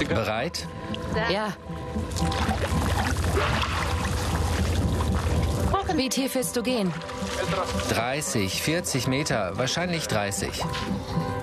Bereit? Ja. Wie tief willst du gehen? 30, 40 Meter, wahrscheinlich 30.